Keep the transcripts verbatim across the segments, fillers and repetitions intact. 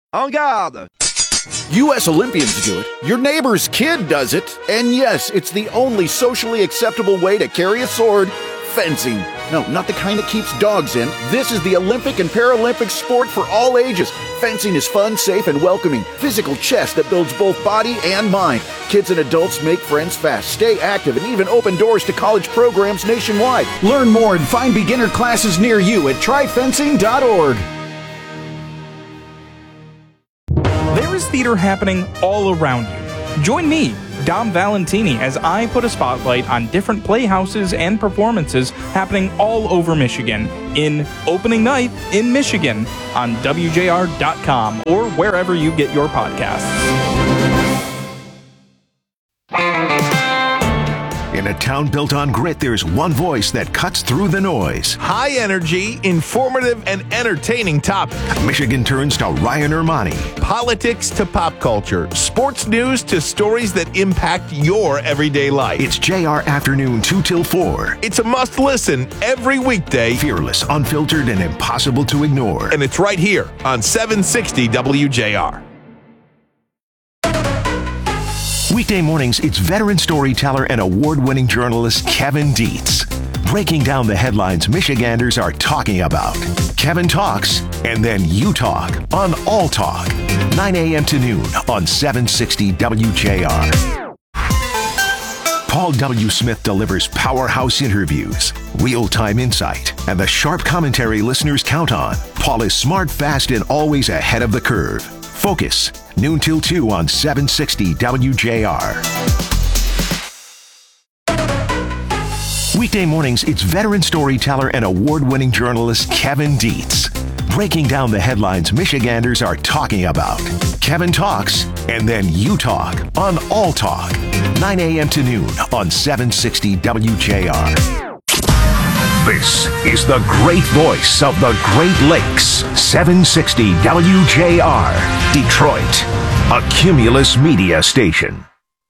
En garde! U S Olympians do it, your neighbor's kid does it, and yes, it's the only socially acceptable way to carry a sword, fencing. No, not the kind that keeps dogs in. This is the Olympic and Paralympic sport for all ages. Fencing is fun, safe, and welcoming. Physical chess that builds both body and mind. Kids and adults make friends fast, stay active, and even open doors to college programs nationwide. Learn more and find beginner classes near you at try fencing dot org. There is theater happening all around you. Join me, Dom Valentini, as I put a spotlight on different playhouses and performances happening all over Michigan in Opening Night in Michigan on W J R dot com or wherever you get your podcasts. In a town built on grit, there's one voice that cuts through the noise. High energy, informative, and entertaining topic. Michigan turns to Ryan Ermani. Politics to pop culture. Sports news to stories that impact your everyday life. It's J R Afternoon two till four. It's a must listen every weekday. Fearless, unfiltered, and impossible to ignore. And it's right here on seven sixty W J R. Weekday mornings, it's veteran storyteller and award-winning journalist Kevin Dietz, breaking down the headlines Michiganders are talking about. Kevin talks, and then you talk on All Talk, nine a.m. to noon on seven sixty W J R. Paul W. Smith delivers powerhouse interviews, real-time insight, and the sharp commentary listeners count on. Paul is smart, fast, and always ahead of the curve. Focus, noon till two on seven sixty W J R. Weekday mornings, it's veteran storyteller and award-winning journalist Kevin Dietz, breaking down the headlines Michiganders are talking about. Kevin talks, and then you talk on All Talk, nine a.m. to noon on seven sixty W J R. This is the great voice of the Great Lakes, seven sixty W J R, Detroit, a Cumulus media station.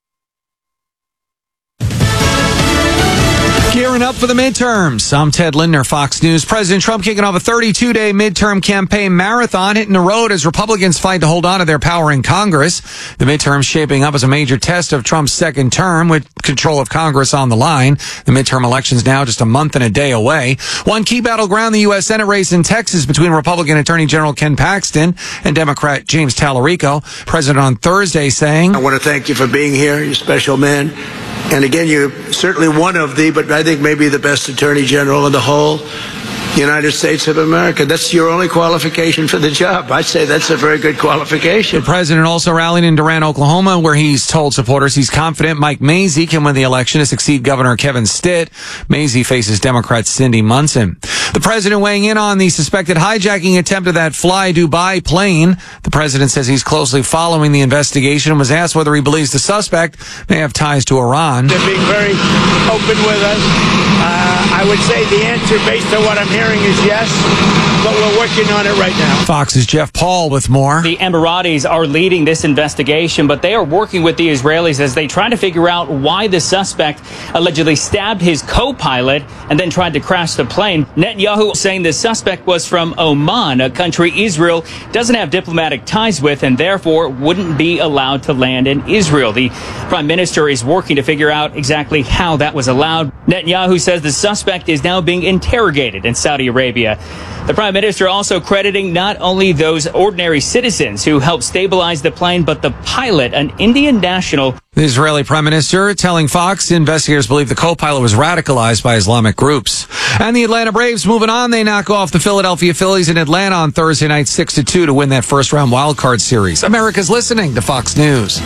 Gearing up for the midterms. I'm Ted Lindner, Fox News. President Trump kicking off a thirty-two day midterm campaign marathon, hitting the road as Republicans fight to hold on to their power in Congress. The midterms shaping up as a major test of Trump's second term with control of Congress on the line. The midterm election's now just a month and a day away. One key battleground, the U S Senate race in Texas between Republican Attorney General Ken Paxton and Democrat James Tallarico. President on Thursday saying, I want to thank you for being here. You're a special man. And again, you're certainly one of the, but I think maybe the best Attorney General in the whole United States of America. That's your only qualification for the job. I'd say that's a very good qualification. The president also rallied in Durant, Oklahoma, where he's told supporters he's confident Mike Mazzei can win the election to succeed Governor Kevin Stitt. Mazzei faces Democrat Cindy Munson. The president weighing in on the suspected hijacking attempt of that Fly Dubai plane. The president says he's closely following the investigation and was asked whether he believes the suspect may have ties to Iran. They're being very open with us. Uh, I would say the answer, based on what I'm hearing, is yes, but we're working on it right now. Fox's Jeff Paul with more. The Emiratis are leading this investigation, but they are working with the Israelis as they try to figure out why the suspect allegedly stabbed his co-pilot and then tried to crash the plane. Netanyahu saying the suspect was from Oman, a country Israel doesn't have diplomatic ties with and therefore wouldn't be allowed to land in Israel. The prime minister is working to figure out exactly how that was allowed. Netanyahu says the suspect is now being interrogated in Saudi Arabia. The prime minister also crediting not only those ordinary citizens who helped stabilize the plane, but the pilot, an Indian national. The Israeli prime minister telling Fox investigators believe the co-pilot was radicalized by Islamic groups. And the Atlanta Braves moving on. They knock off the Philadelphia Phillies in Atlanta on Thursday night six to two to win that first round wild card series. America's listening to Fox News.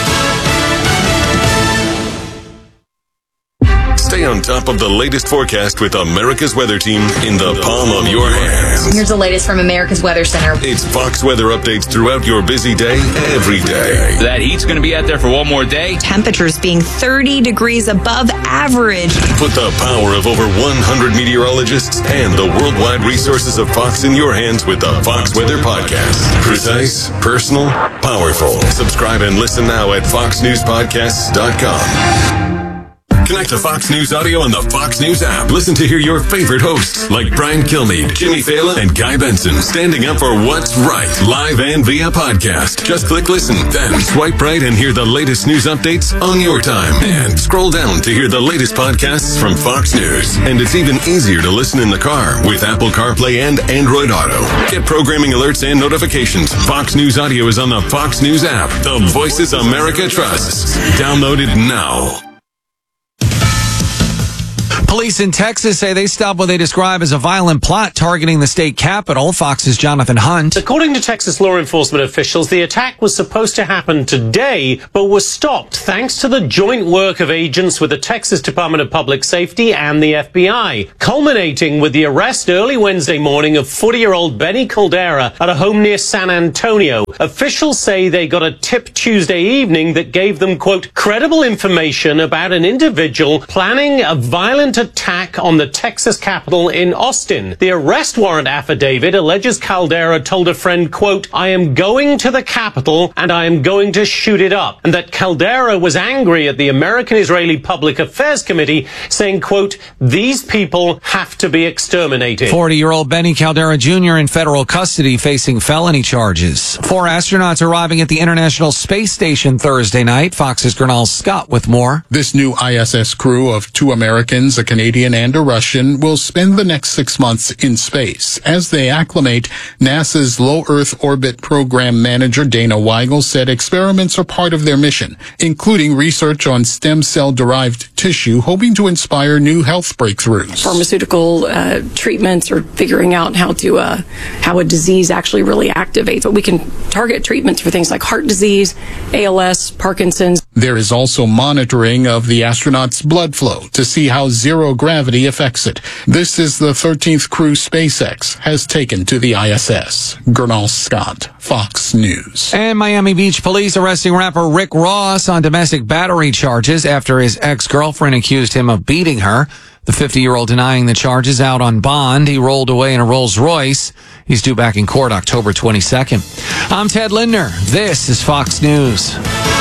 Stay on top of the latest forecast with America's Weather Team in the palm of your hands. Here's the latest from America's Weather Center. It's Fox weather updates throughout your busy day, every day. That heat's going to be out there for one more day. Temperatures being thirty degrees above average. Put the power of over one hundred meteorologists and the worldwide resources of Fox in your hands with the Fox Weather Podcast. Precise, personal, powerful. Subscribe and listen now at fox news podcasts dot com. Connect to Fox News Audio on the Fox News app. Listen to hear your favorite hosts like Brian Kilmeade, Jimmy Fallon, and Guy Benson standing up for what's right, live and via podcast. Just click listen, then swipe right and hear the latest news updates on your time. And scroll down to hear the latest podcasts from Fox News. And it's even easier to listen in the car with Apple CarPlay and Android Auto. Get programming alerts and notifications. Fox News Audio is on the Fox News app. The voices America trusts. Download it now. Police in Texas say they stopped what they describe as a violent plot targeting the state capitol. Fox's Jonathan Hunt. According to Texas law enforcement officials, the attack was supposed to happen today, but was stopped thanks to the joint work of agents with the Texas Department of Public Safety and the F B I, culminating with the arrest early Wednesday morning of forty-year-old Benny Caldera at a home near San Antonio. Officials say they got a tip Tuesday evening that gave them, quote, credible information about an individual planning a violent attack on the Texas Capitol in Austin. The arrest warrant affidavit alleges Caldera told a friend, quote, I am going to the Capitol and I am going to shoot it up. And that Caldera was angry at the American-Israeli Public Affairs Committee, saying, quote, these people have to be exterminated. forty-year-old Benny Caldera Junior in federal custody facing felony charges. Four astronauts arriving at the International Space Station Thursday night. Fox's Gernal Scott with more. This new I S S crew of two Americans, a Canadian and a Russian, will spend the next six months in space. As they acclimate, NASA's Low Earth Orbit Program Manager Dana Weigel said experiments are part of their mission, including research on stem cell-derived tissue, hoping to inspire new health breakthroughs. Pharmaceutical uh, treatments or figuring out how to uh, how a disease actually really activates. But we can target treatments for things like heart disease, A L S, Parkinson's. There is also monitoring of the astronauts' blood flow to see how zero gravity affects it. This is the thirteenth crew SpaceX has taken to the I S S. Gernal Scott, Fox News. And Miami Beach police arresting rapper Rick Ross on domestic battery charges after his ex-girlfriend accused him of beating her. The fifty-year-old denying the charges out on bond. He rolled away in a Rolls Royce. He's due back in court October twenty-second. I'm Ted Lindner. This is Fox News.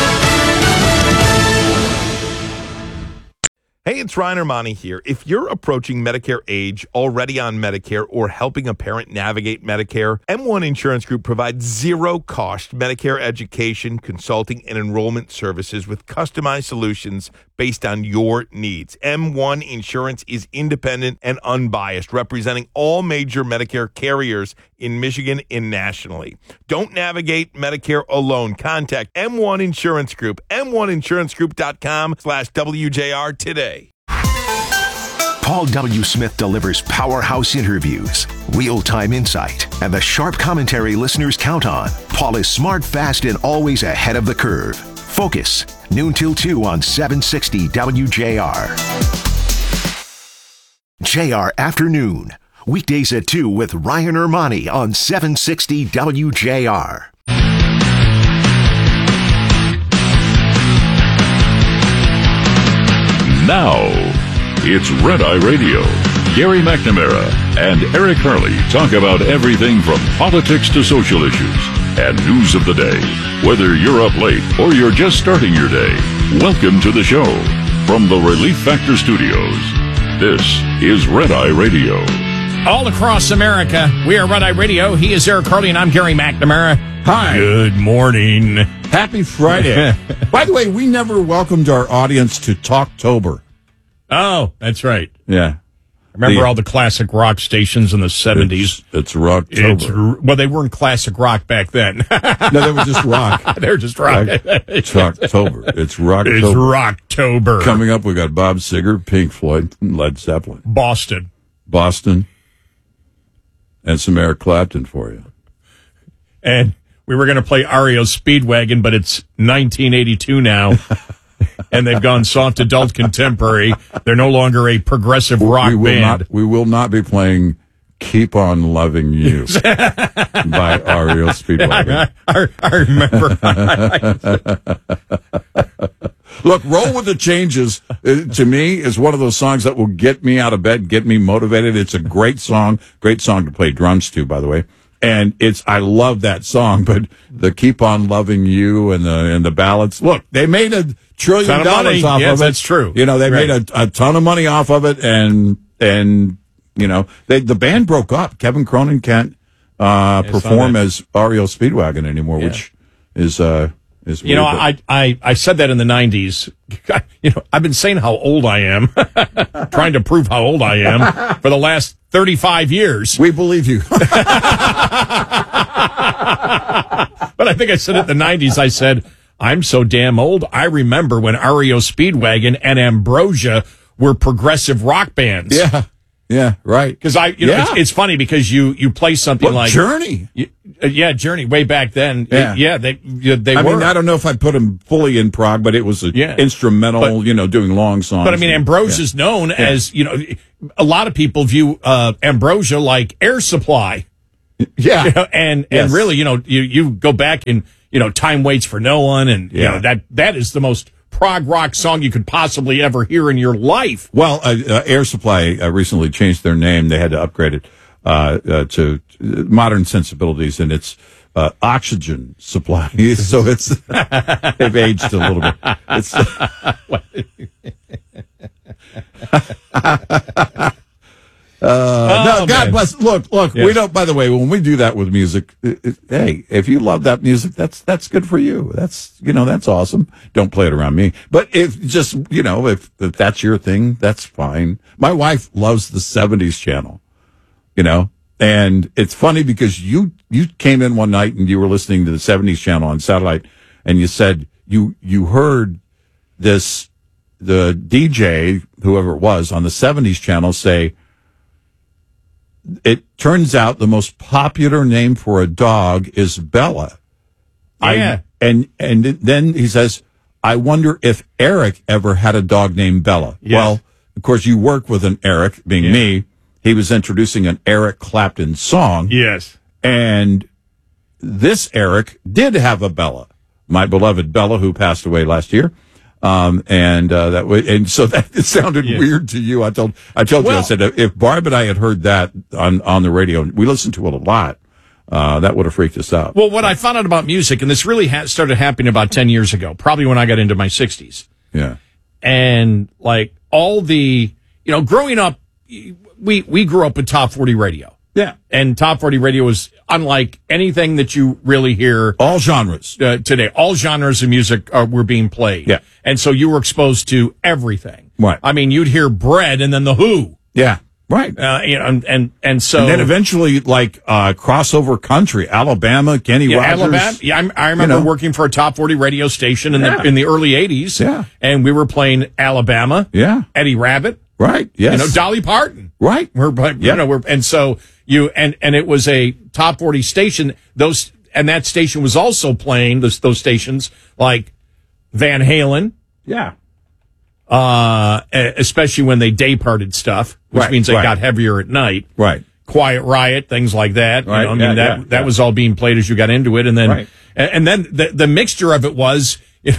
Hey, it's Ryan Armani here. If you're approaching Medicare age, already on Medicare, or helping a parent navigate Medicare, M one Insurance Group provides zero-cost Medicare education, consulting, and enrollment services with customized solutions based on your needs. M one Insurance is independent and unbiased, representing all major Medicare carriers in Michigan and nationally. Don't navigate Medicare alone. Contact M one Insurance Group, M one insurance group dot com slash W J R today. Paul W. Smith delivers powerhouse interviews, real-time insight, and the sharp commentary listeners count on. Paul is smart, fast, and always ahead of the curve. Focus, noon till two on seven sixty W J R. J R Afternoon, weekdays at two with Ryan Armani on seven sixty W J R. Now, it's Red Eye Radio. Gary McNamara and Eric Harley talk about everything from politics to social issues and news of the day. Whether you're up late or you're just starting your day, welcome to the show. From the Relief Factor Studios, this is Red Eye Radio. All across America, we are Red Eye Radio. He is Eric Harley, and I'm Gary McNamara. Hi. Good morning. Happy Friday. By the way, we never welcomed our audience to Talktober. Oh, that's right. Yeah. Remember the, all the classic rock stations in the seventies? It's, it's Rocktober. It's, well, they weren't classic rock back then. No, they were just rock. They were just rock. It's Rocktober. It's Rocktober. It's Rocktober. Coming up, we got Bob Seger, Pink Floyd, and Led Zeppelin. Boston. Boston. And some Eric Clapton for you. And we were going to play R E O Speedwagon, but it's nineteen eighty-two now. And they've gone soft adult contemporary. They're no longer a progressive rock we will band. Not, we will not be playing Keep On Loving You by R E O Speedwagon. I, I, I remember. Look, Roll With the Changes, uh, to me, is one of those songs that will get me out of bed, get me motivated. It's a great song. Great song to play drums to, by the way. And it's, I love that song, but the Keep On Loving You and the, and the ballads, look, they made a trillion Ton of dollars money. off Yes, of it. that's true. You know, they Right. made a, a ton of money off of it, and, and, you know, they, the band broke up. Kevin Cronin can't, uh, I saw perform that. as R E O Speedwagon anymore, Yeah. which is, uh, is You know, weird, but- I, I, I said that in the nineties. You know, I've been saying how old I am, trying to prove how old I am for the last thirty-five years. We believe you. But I think I said it in the nineties. I said, I'm so damn old. I remember when R E O Speedwagon and Ambrosia were progressive rock bands. Yeah. Yeah, right. Because I, you know, Yeah. it's, it's funny because you, you play something Look, like Journey. You, uh, yeah, Journey way back then. Yeah. yeah, they yeah, they I were. mean, I don't know if I put him fully in prog, but it was a Yeah. instrumental, But- you know, doing long songs. But I mean, and- Ambrosia's yeah. known as, you know, a lot of people view uh, Ambrosia like Air Supply. Yeah. You know, and Yes. and really, you know, you, you go back and, you know, Time Waits for No One, and you Yeah. know that that is the most prog rock song you could possibly ever hear in your life. Well, uh, uh, Air Supply uh, recently changed their name. They had to upgrade it uh, uh, to uh, modern sensibilities, and it's uh, Oxygen Supply. So it's they've aged a little bit. It's, Uh, no, Oh, God man. bless. Look, look. Yes. We don't. By the way, when we do that with music, it, it, hey, if you love that music, that's that's good for you. That's you know that's awesome. Don't play it around me. But if just you know if, if that's your thing, that's fine. My wife loves the seventies channel. You know, and it's funny because you you came in one night and you were listening to the seventies channel on satellite, and you said you you heard this the D J whoever it was on the seventies channel say. It turns out the most popular name for a dog is Bella. Yeah. I, and and then he says, I wonder if Eric ever had a dog named Bella. Yes. Well, of course, you work with an Eric, being Yeah. me. He was introducing an Eric Clapton song. Yes. And this Eric did have a Bella, my beloved Bella, who passed away last year. Um, and, uh, that way, and so that it sounded Yeah. weird to you. I told, I told you, I Well- said, if Barb and I had heard that on, on the radio, we listened to it a lot, uh, that would have freaked us out. Well, what I found out about music, and this really ha- started happening about ten years ago, probably when I got into my sixties. Yeah. And like all the, you know, growing up, we, we grew up with Top forty radio. Yeah. And Top forty radio was unlike anything that you really hear. All genres. Uh, today. All genres of music are, were being played. Yeah. And so you were exposed to everything. Right. I mean, you'd hear Bread and then The Who. Yeah. Right. Uh, you know, and, and, and so. And then eventually, like, uh, crossover country, Alabama, Kenny Yeah, Rogers. Alabama. Yeah, I'm, I remember You know. working for a top forty radio station in Yeah. the in the early eighties. Yeah. And we were playing Alabama. Yeah. Eddie Rabbit. Right. Yes. You know, Dolly Parton. Right. We're, you Yeah. know, we're, and so you, and, and it was a top forty station. Those, and that station was also playing those, those stations like Van Halen. Yeah. Uh, especially when they day parted stuff, which Right, means they right. got heavier at night. Right. Quiet Riot, things like that. Right, You know, I mean, yeah, that, yeah, that yeah. was all being played as you got into it. And then, Right. and, and then the, the mixture of it was, you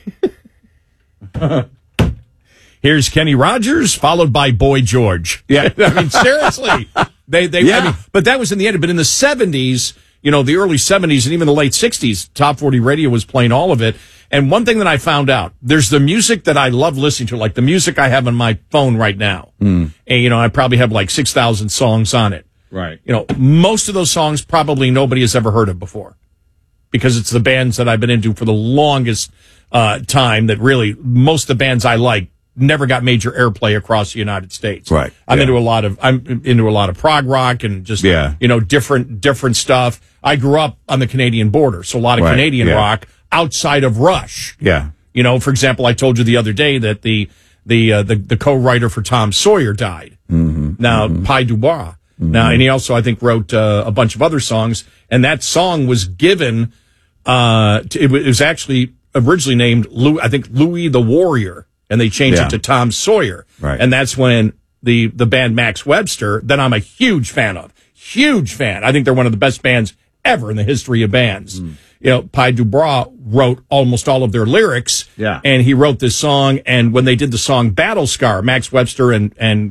know, here's Kenny Rogers followed by Boy George. Yeah. I mean, seriously, they, they, Yeah. I mean, but that was in the end. But in the seventies, you know, the early seventies and even the late sixties, Top forty radio was playing all of it. And one thing that I found out, there's the music that I love listening to, like the music I have on my phone right now. Mm. And, you know, I probably have like six thousand songs on it. Right. You know, most of those songs probably nobody has ever heard of before because it's the bands that I've been into for the longest uh, time that really, most of the bands I like never got major airplay across the United States. Right. I'm Yeah. into a lot of, I'm into a lot of prog rock and just, Yeah. you know, different, different stuff. I grew up on the Canadian border, so a lot of Right. Canadian Yeah. rock outside of Rush. Yeah. You know, for example, I told you the other day that the the uh, the, the co-writer for Tom Sawyer died. Mm-hmm. Now, Pi Dubois. Now, and he also, I think, wrote uh, a bunch of other songs. And that song was given. Uh, to, it was actually originally named Louis, I think Louis the Warrior, and they changed Yeah. it to Tom Sawyer. Right. And that's when the the band Max Webster, that I'm a huge fan of, huge fan. I think they're one of the best bands ever in the history of bands. Mm. You know, Pi Dubois wrote almost all of their lyrics. Yeah. And he wrote this song. And when they did the song Battle Scar, Max Webster and, and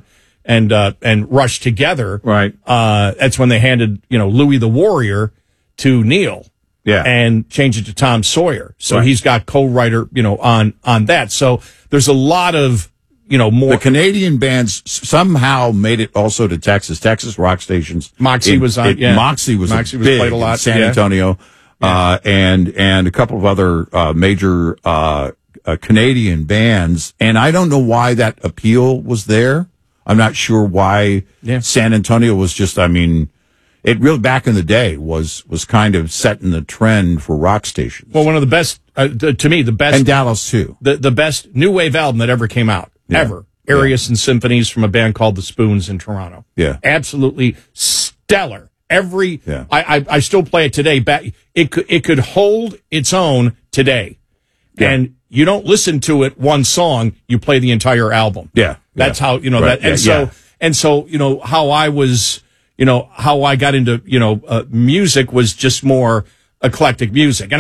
and uh, and Rush together. Right. Uh, that's when they handed you know Louis the Warrior to Neil. Yeah. And changed it to Tom Sawyer. So Right. he's got co-writer, you know, on on that. So there's a lot of, you know, more. The Canadian bands somehow made it also to Texas. Texas rock stations. Moxie It- was on, it- yeah. Moxie was Moxie was big played a lot, in San yeah. Antonio, uh, and and a couple of other uh, major uh, uh, Canadian bands. And I don't know why that appeal was there. I'm not sure why Yeah. San Antonio was just. I mean, it really back in the day was was kind of setting the trend for rock stations. Well, one of the best, uh, th- to me, the best. And Dallas too. The, the best new wave album that ever came out, Yeah. ever. Arias and Symphonies from a band called The Spoons in Toronto. Yeah. Absolutely stellar. Every, Yeah. I, I, I still play it today. Back, it could, it could hold its own today. Yeah. And you don't listen to it one song, you play the entire album. Yeah. That's yeah. how, you know, Right. that, and Yeah, so, yeah. and so, you know, how I was, you know, how I got into, you know, uh, music was just more eclectic music. And